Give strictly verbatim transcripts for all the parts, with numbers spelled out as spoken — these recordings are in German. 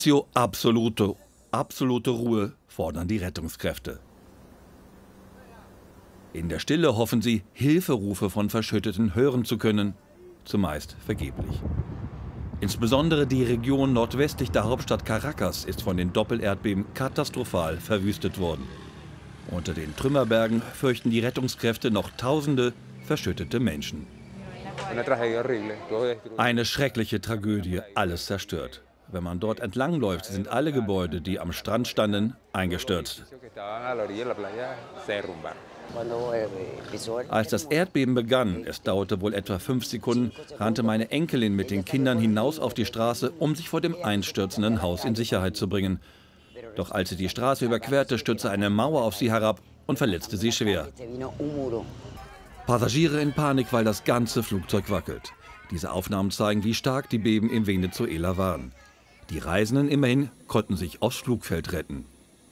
Absolute, absolute Ruhe fordern die Rettungskräfte. In der Stille hoffen sie, Hilferufe von Verschütteten hören zu können, zumeist vergeblich. Insbesondere die Region nordwestlich der Hauptstadt Caracas ist von den Doppelerdbeben katastrophal verwüstet worden. Unter den Trümmerbergen fürchten die Rettungskräfte noch tausende verschüttete Menschen. Eine schreckliche Tragödie, alles zerstört. Wenn man dort entlangläuft, sind alle Gebäude, die am Strand standen, eingestürzt. Als das Erdbeben begann, es dauerte wohl etwa fünf Sekunden, rannte meine Enkelin mit den Kindern hinaus auf die Straße, um sich vor dem einstürzenden Haus in Sicherheit zu bringen. Doch als sie die Straße überquerte, stürzte eine Mauer auf sie herab und verletzte sie schwer. Passagiere in Panik, weil das ganze Flugzeug wackelt. Diese Aufnahmen zeigen, wie stark die Beben in Venezuela waren. Die Reisenden immerhin konnten sich aufs Flugfeld retten.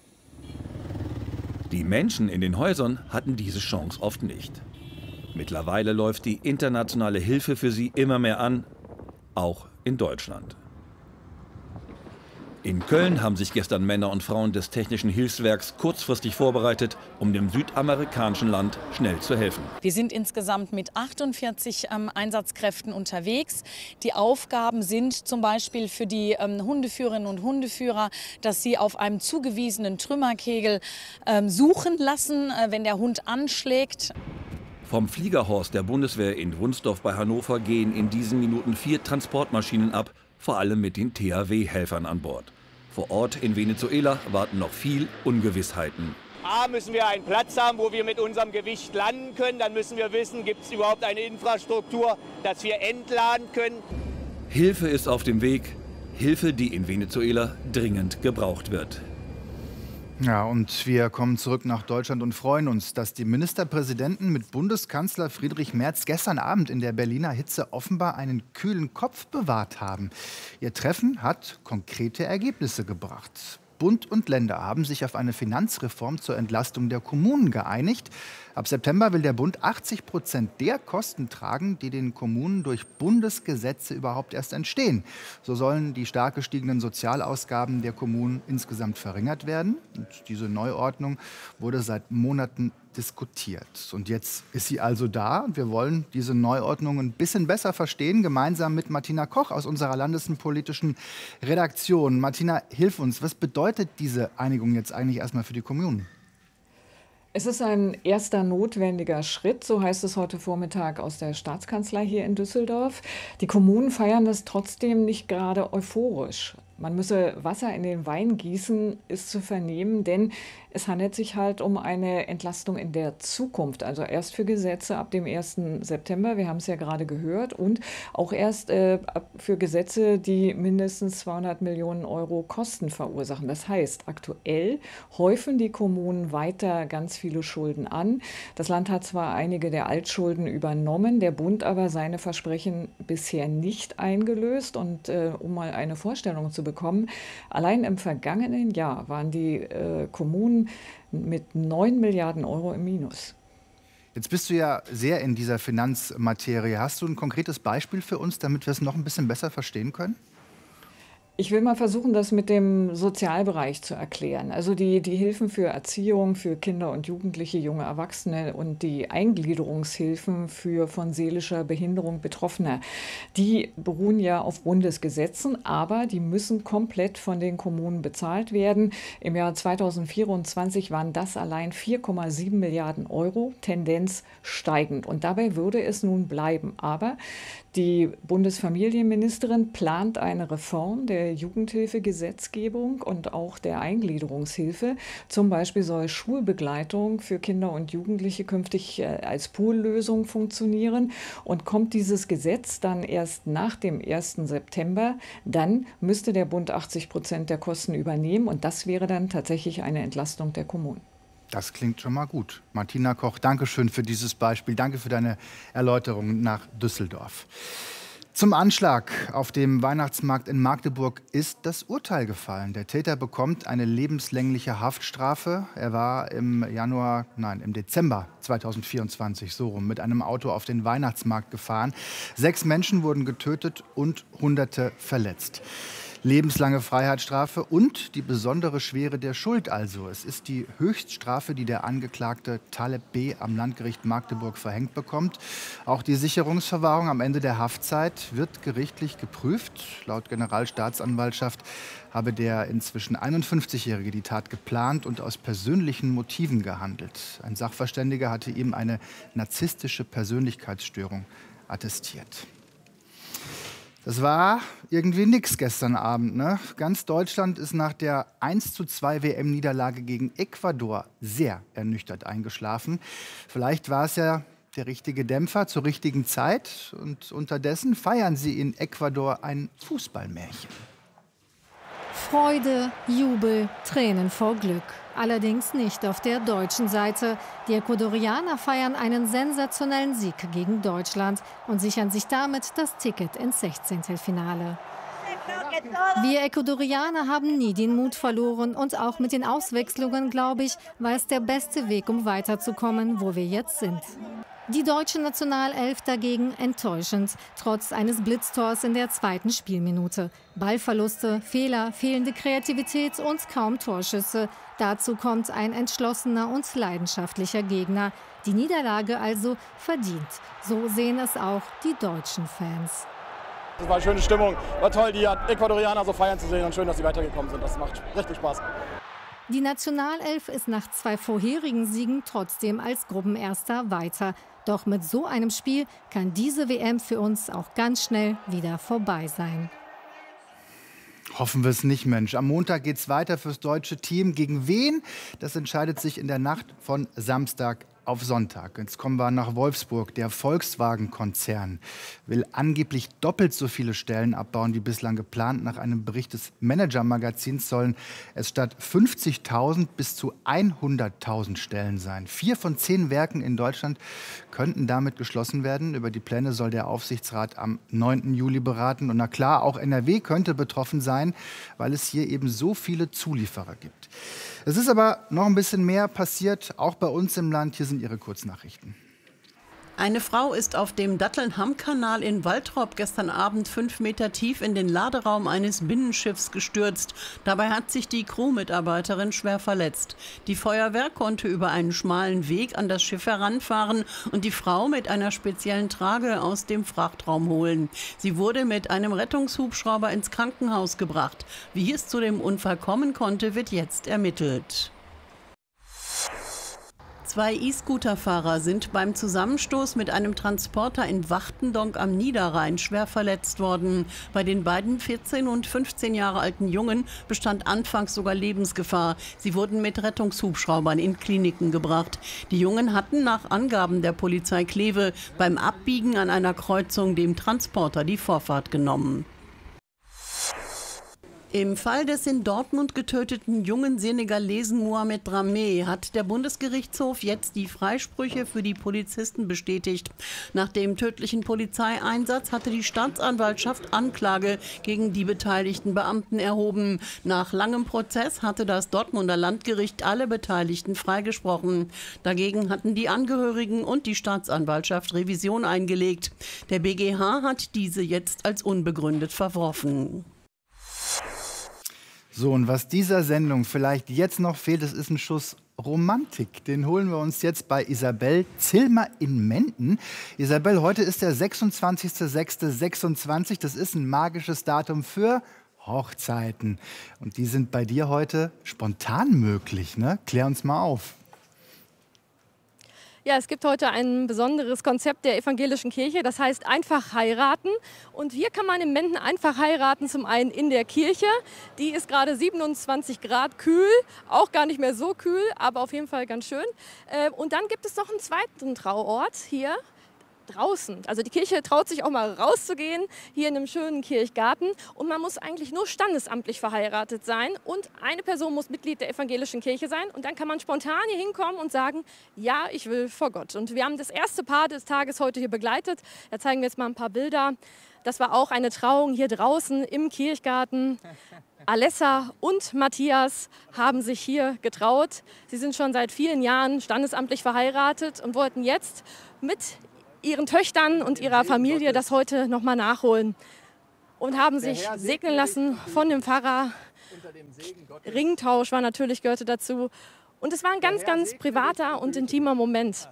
Die Menschen in den Häusern hatten diese Chance oft nicht. Mittlerweile läuft die internationale Hilfe für sie immer mehr an, auch in Deutschland. In Köln haben sich gestern Männer und Frauen des Technischen Hilfswerks kurzfristig vorbereitet, um dem südamerikanischen Land schnell zu helfen. Wir sind insgesamt mit achtundvierzig ähm, Einsatzkräften unterwegs. Die Aufgaben sind zum Beispiel für die ähm, Hundeführerinnen und Hundeführer, dass sie auf einem zugewiesenen Trümmerkegel ähm, suchen lassen, äh, wenn der Hund anschlägt. Vom Fliegerhorst der Bundeswehr in Wunsdorf bei Hannover gehen in diesen Minuten vier Transportmaschinen ab, vor allem mit den T H W-Helfern an Bord. Vor Ort in Venezuela warten noch viel Ungewissheiten. A, müssen wir einen Platz haben, wo wir mit unserem Gewicht landen können. Dann müssen wir wissen, gibt es überhaupt eine Infrastruktur, dass wir entladen können. Hilfe ist auf dem Weg. Hilfe, die in Venezuela dringend gebraucht wird. Ja, und wir kommen zurück nach Deutschland und freuen uns, dass die Ministerpräsidenten mit Bundeskanzler Friedrich Merz gestern Abend in der Berliner Hitze offenbar einen kühlen Kopf bewahrt haben. Ihr Treffen hat konkrete Ergebnisse gebracht. Bund und Länder haben sich auf eine Finanzreform zur Entlastung der Kommunen geeinigt. Ab September will der Bund achtzig Prozent der Kosten tragen, die den Kommunen durch Bundesgesetze überhaupt erst entstehen. So sollen die stark gestiegenen Sozialausgaben der Kommunen insgesamt verringert werden. Und diese Neuordnung wurde seit Monaten diskutiert. Und jetzt ist sie also da. Wir wollen diese Neuordnung ein bisschen besser verstehen, gemeinsam mit Martina Koch aus unserer landespolitischen Redaktion. Martina, hilf uns. Was bedeutet diese Einigung jetzt eigentlich erstmal für die Kommunen? Es ist ein erster notwendiger Schritt, so heißt es heute Vormittag aus der Staatskanzlei hier in Düsseldorf. Die Kommunen feiern das trotzdem nicht gerade euphorisch. Man müsse Wasser in den Wein gießen, ist zu vernehmen, denn es handelt sich halt um eine Entlastung in der Zukunft. Also erst für Gesetze ab dem ersten September, wir haben es ja gerade gehört, und auch erst äh, für Gesetze, die mindestens zweihundert Millionen Euro Kosten verursachen. Das heißt, aktuell häufen die Kommunen weiter ganz viele Schulden an. Das Land hat zwar einige der Altschulden übernommen, der Bund aber seine Versprechen bisher nicht eingelöst. Und äh, um mal eine Vorstellung zu bekommen, allein im vergangenen Jahr waren die äh, Kommunen mit neun Milliarden Euro im Minus. Jetzt bist du ja sehr in dieser Finanzmaterie. Hast du ein konkretes Beispiel für uns, damit wir es noch ein bisschen besser verstehen können? Ich will mal versuchen, das mit dem Sozialbereich zu erklären. Also die, die Hilfen für Erziehung, für Kinder und Jugendliche, junge Erwachsene und die Eingliederungshilfen für von seelischer Behinderung Betroffene, die beruhen ja auf Bundesgesetzen, aber die müssen komplett von den Kommunen bezahlt werden. Im Jahr zweitausendvierundzwanzig waren das allein vier Komma sieben Milliarden Euro, Tendenz steigend. Und dabei würde es nun bleiben. Aber die Bundesfamilienministerin plant eine Reform der Jugendhilfegesetzgebung und auch der Eingliederungshilfe. Zum Beispiel soll Schulbegleitung für Kinder und Jugendliche künftig als Poollösung funktionieren. Und kommt dieses Gesetz dann erst nach dem ersten September, dann müsste der Bund achtzig Prozent der Kosten übernehmen. Und das wäre dann tatsächlich eine Entlastung der Kommunen. Das klingt schon mal gut. Martina Koch, danke schön für dieses Beispiel. Danke für deine Erläuterung nach Düsseldorf. Zum Anschlag auf dem Weihnachtsmarkt in Magdeburg ist das Urteil gefallen. Der Täter bekommt eine lebenslängliche Haftstrafe. Er war im Januar, nein, im Dezember zweitausendvierundzwanzig so rum mit einem Auto auf den Weihnachtsmarkt gefahren. Sechs Menschen wurden getötet und Hunderte verletzt. Lebenslange Freiheitsstrafe und die besondere Schwere der Schuld also. Es ist die Höchststrafe, die der Angeklagte Taleb B. am Landgericht Magdeburg verhängt bekommt. Auch die Sicherungsverwahrung am Ende der Haftzeit wird gerichtlich geprüft. Laut Generalstaatsanwaltschaft habe der inzwischen einundfünfzigjährige die Tat geplant und aus persönlichen Motiven gehandelt. Ein Sachverständiger hatte ihm eine narzisstische Persönlichkeitsstörung attestiert. Das war irgendwie nix gestern Abend, ne? Ganz Deutschland ist nach der eins zu zwei W M-Niederlage gegen Ecuador sehr ernüchtert eingeschlafen. Vielleicht war es ja der richtige Dämpfer zur richtigen Zeit. Und unterdessen feiern sie in Ecuador ein Fußballmärchen. Freude, Jubel, Tränen vor Glück. Allerdings nicht auf der deutschen Seite. Die Ecuadorianer feiern einen sensationellen Sieg gegen Deutschland und sichern sich damit das Ticket ins Sechzehntelfinale. Wir Ecuadorianer haben nie den Mut verloren und auch mit den Auswechslungen, glaube ich, war es der beste Weg, um weiterzukommen, wo wir jetzt sind. Die deutsche Nationalelf dagegen enttäuschend, trotz eines Blitztors in der zweiten Spielminute. Ballverluste, Fehler, fehlende Kreativität und kaum Torschüsse. Dazu kommt ein entschlossener und leidenschaftlicher Gegner. Die Niederlage also verdient. So sehen es auch die deutschen Fans. Es war eine schöne Stimmung, war toll, die Ecuadorianer so feiern zu sehen und schön, dass sie weitergekommen sind. Das macht richtig Spaß. Die Nationalelf ist nach zwei vorherigen Siegen trotzdem als Gruppenerster weiter. Doch mit so einem Spiel kann diese W M für uns auch ganz schnell wieder vorbei sein. Hoffen wir es nicht, Mensch. Am Montag geht es weiter fürs deutsche Team. Gegen wen? Das entscheidet sich in der Nacht von Samstag auf Sonntag. Jetzt kommen wir nach Wolfsburg. Der Volkswagen-Konzern will angeblich doppelt so viele Stellen abbauen wie bislang geplant. Nach einem Bericht des Manager-Magazins sollen es statt fünfzigtausend bis zu hunderttausend Stellen sein. Vier von zehn Werken in Deutschland könnten damit geschlossen werden. Über die Pläne soll der Aufsichtsrat am neunten Juli beraten. Und na klar, auch N R W könnte betroffen sein, weil es hier eben so viele Zulieferer gibt. Es ist aber noch ein bisschen mehr passiert, auch bei uns im Land. Hier sind Ihre Kurznachrichten. Eine Frau ist auf dem Datteln-Hamm-Kanal in Waltrop gestern Abend fünf Meter tief in den Laderaum eines Binnenschiffs gestürzt. Dabei hat sich die Crewmitarbeiterin schwer verletzt. Die Feuerwehr konnte über einen schmalen Weg an das Schiff heranfahren und die Frau mit einer speziellen Trage aus dem Frachtraum holen. Sie wurde mit einem Rettungshubschrauber ins Krankenhaus gebracht. Wie es zu dem Unfall kommen konnte, wird jetzt ermittelt. Zwei E-Scooter-Fahrer sind beim Zusammenstoß mit einem Transporter in Wachtendonk am Niederrhein schwer verletzt worden. Bei den beiden vierzehn und fünfzehn Jahre alten Jungen bestand anfangs sogar Lebensgefahr. Sie wurden mit Rettungshubschraubern in Kliniken gebracht. Die Jungen hatten nach Angaben der Polizei Kleve beim Abbiegen an einer Kreuzung dem Transporter die Vorfahrt genommen. Im Fall des in Dortmund getöteten jungen Senegalesen Mohamed Dramé hat der Bundesgerichtshof jetzt die Freisprüche für die Polizisten bestätigt. Nach dem tödlichen Polizeieinsatz hatte die Staatsanwaltschaft Anklage gegen die beteiligten Beamten erhoben. Nach langem Prozess hatte das Dortmunder Landgericht alle Beteiligten freigesprochen. Dagegen hatten die Angehörigen und die Staatsanwaltschaft Revision eingelegt. Der B G H hat diese jetzt als unbegründet verworfen. So, und was dieser Sendung vielleicht jetzt noch fehlt, das ist ein Schuss Romantik. Den holen wir uns jetzt bei Isabel Zillmer in Menden. Isabel, heute ist der sechsundzwanzigster sechster sechsundzwanzig. Das ist ein magisches Datum für Hochzeiten. Und die sind bei dir heute spontan möglich, ne? Klär uns mal auf. Ja, es gibt heute ein besonderes Konzept der evangelischen Kirche, das heißt einfach heiraten. Und hier kann man in Menden einfach heiraten, zum einen in der Kirche. Die ist gerade siebenundzwanzig Grad kühl, auch gar nicht mehr so kühl, aber auf jeden Fall ganz schön. Und dann gibt es noch einen zweiten Trauort hier draußen. Also die Kirche traut sich auch mal rauszugehen, hier in einem schönen Kirchgarten. Und man muss eigentlich nur standesamtlich verheiratet sein und eine Person muss Mitglied der evangelischen Kirche sein. Und dann kann man spontan hier hinkommen und sagen, ja, ich will vor Gott. Und wir haben das erste Paar des Tages heute hier begleitet. Da zeigen wir jetzt mal ein paar Bilder. Das war auch eine Trauung hier draußen im Kirchgarten. Alessa und Matthias haben sich hier getraut. Sie sind schon seit vielen Jahren standesamtlich verheiratet und wollten jetzt mit ihren Töchtern und ihrer Familie das heute noch mal nachholen. und haben sich segnen lassen von dem Pfarrer. Ringtausch war natürlich, gehörte dazu. Und es war ein ganz, ganz privater und intimer Moment.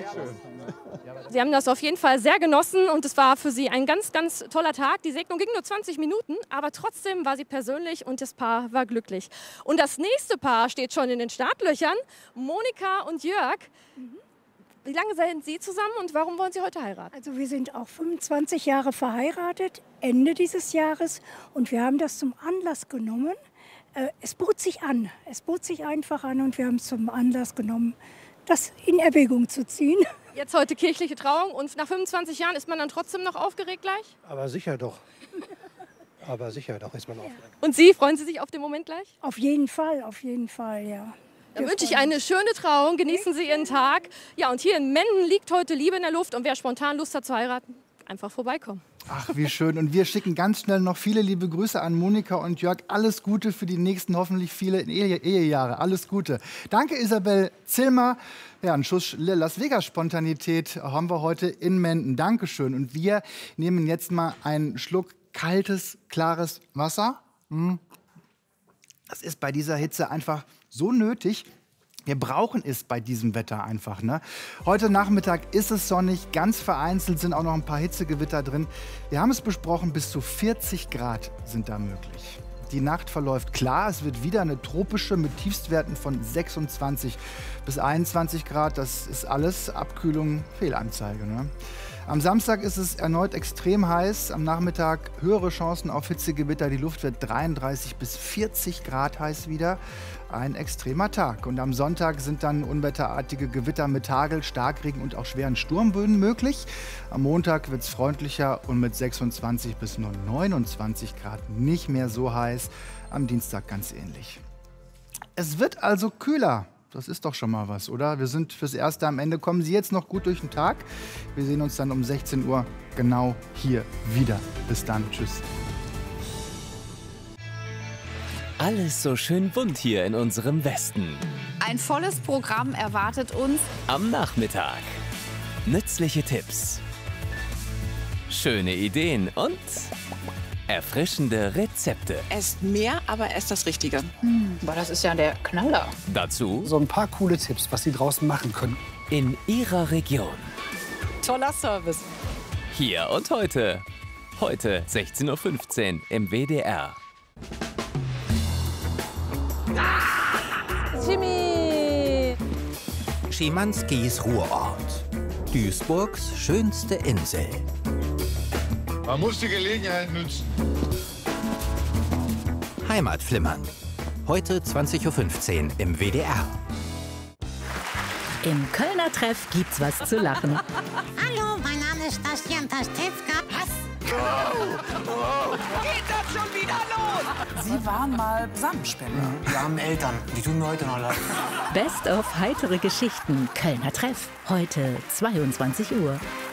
Sie haben das auf jeden Fall sehr genossen und es war für sie ein ganz, ganz toller Tag. Die Segnung ging nur zwanzig Minuten, aber trotzdem war sie persönlich und das Paar war glücklich. Und das nächste Paar steht schon in den Startlöchern, Monika und Jörg. Wie lange sind Sie zusammen und warum wollen Sie heute heiraten? Also wir sind auch fünfundzwanzig Jahre verheiratet, Ende dieses Jahres. Und wir haben das zum Anlass genommen. Es bot sich an, es bot sich einfach an und wir haben es zum Anlass genommen, das in Erwägung zu ziehen. Jetzt heute kirchliche Trauung und nach fünfundzwanzig Jahren ist man dann trotzdem noch aufgeregt gleich? Aber sicher doch. Aber sicher doch ist man aufgeregt. Und Sie, freuen Sie sich auf den Moment gleich? Auf jeden Fall, auf jeden Fall, ja. Dann wünsche ich eine schöne Trauung, genießen Sie Ihren Tag. Ja, und hier in Menden liegt heute Liebe in der Luft und wer spontan Lust hat zu heiraten, einfach vorbeikommen. Ach, wie schön. Und wir schicken ganz schnell noch viele liebe Grüße an Monika und Jörg. Alles Gute für die nächsten hoffentlich viele Ehe Ehejahre. Alles Gute. Danke, Isabel Zillmer. Ja, ein Schuss Las Vegas-Spontanität haben wir heute in Menden. Dankeschön. Und wir nehmen jetzt mal einen Schluck kaltes, klares Wasser. Das ist bei dieser Hitze einfach so nötig. Wir brauchen es bei diesem Wetter einfach. Ne? Heute Nachmittag ist es sonnig, ganz vereinzelt sind auch noch ein paar Hitzegewitter drin. Wir haben es besprochen, bis zu vierzig Grad sind da möglich. Die Nacht verläuft klar, es wird wieder eine tropische mit Tiefstwerten von sechsundzwanzig bis einundzwanzig Grad. Das ist alles Abkühlung, Fehlanzeige. Ne? Am Samstag ist es erneut extrem heiß. Am Nachmittag höhere Chancen auf Hitzegewitter. Die Luft wird dreiunddreißig bis vierzig Grad heiß wieder. Ein extremer Tag. Und am Sonntag sind dann unwetterartige Gewitter mit Hagel, Starkregen und auch schweren Sturmböen möglich. Am Montag wird es freundlicher und mit sechsundzwanzig bis nur neunundzwanzig Grad nicht mehr so heiß. Am Dienstag ganz ähnlich. Es wird also kühler. Das ist doch schon mal was, oder? Wir sind fürs Erste am Ende. Kommen Sie jetzt noch gut durch den Tag. Wir sehen uns dann um sechzehn Uhr genau hier wieder. Bis dann. Tschüss. Alles so schön bunt hier in unserem Westen. Ein volles Programm erwartet uns am Nachmittag. Nützliche Tipps, schöne Ideen und erfrischende Rezepte. Esst mehr, aber esst das Richtige. Hm, aber das ist ja der Knaller. Dazu so ein paar coole Tipps, was Sie draußen machen können. In Ihrer Region. Toller Service. Hier und heute. Heute sechzehn Uhr fünfzehn im W D R. Jimmy! Schimanskis Ruhrort. Duisburgs schönste Insel. Man muss die Gelegenheit nützen. Heimatflimmern. Heute zwanzig Uhr fünfzehn im W D R. Im Kölner Treff gibt's was zu lachen. Hallo, mein Name ist Bastian Pastewka. Was? Wow, wow. Geht das schon wieder los? Sie waren mal Samenspender. Wir haben Eltern, die tun mir heute noch leid. Best of heitere Geschichten. Kölner Treff. Heute zweiundzwanzig Uhr.